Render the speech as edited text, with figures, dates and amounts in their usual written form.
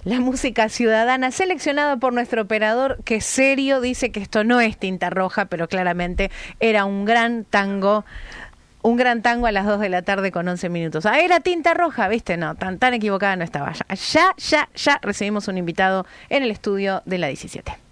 La música ciudadana seleccionada por nuestro operador, que serio dice que esto no es tinta roja, pero claramente era un gran tango a las 2 de la tarde con 11 minutos. Ah, era tinta roja, ¿viste? No, tan equivocada no estaba. Ya recibimos un invitado en el estudio de la 17.